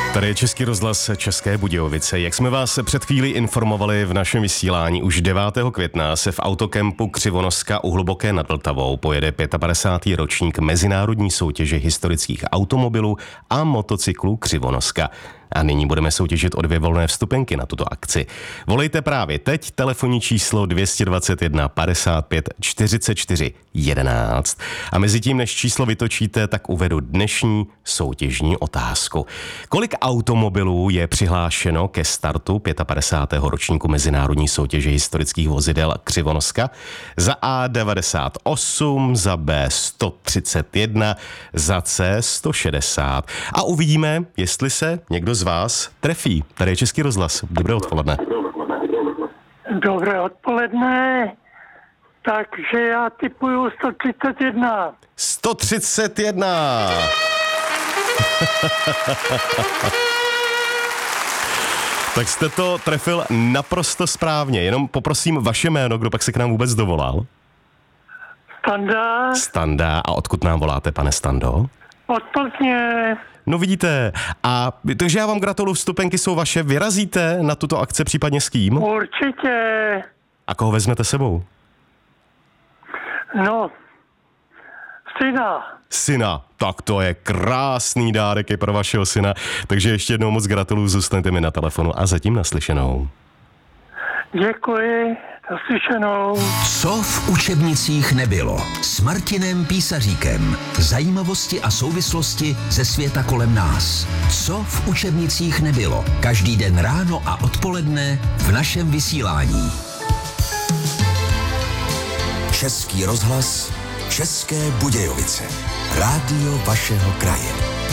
Tady je Český rozhlas České Budějovice. Jak jsme vás před chvílí informovali v našem vysílání, už 9. května se v autokempu Křivonoska u Hluboké nad Vltavou pojede 55. ročník mezinárodní soutěže historických automobilů a motocyklů Křivonoska. A nyní budeme soutěžit o 2 volné vstupenky na tuto akci. Volejte právě teď, telefonní číslo 221 55 44 11. A mezi tím, než číslo vytočíte, tak uvedu dnešní soutěžní otázku. Kolik automobilů je přihlášeno ke startu 55. ročníku mezinárodní soutěže historických vozidel Křivonoska? Za A 98, za B 131, za C 160. A uvidíme, jestli se někdo z vás trefí. Tady je Český rozhlas. Dobré odpoledne. Dobré odpoledne. Takže já tipuju 131. 131! Tak jste to trefil naprosto správně. Jenom poprosím vaše jméno, kdo pak se k nám vůbec dovolal. Standa. Standa. A odkud nám voláte, pane Stando? Od Plzně. No vidíte. A takže já vám gratuluju, vstupenky jsou vaše. Vyrazíte na tuto akci případně s kým? Určitě. A koho vezmete sebou? No, syna. Syna. Tak to je krásný dárek i pro vašeho syna. Takže ještě jednou moc gratuluju, zůstaňte mi na telefonu a zatím naslyšenou. Děkuji, naslyšenou. Co v učebnicích nebylo? S Martinem Písaříkem. Zajímavosti a souvislosti ze světa kolem nás. Co v učebnicích nebylo? Každý den ráno a odpoledne v našem vysílání. Český rozhlas, České Budějovice. Rádio vašeho kraje.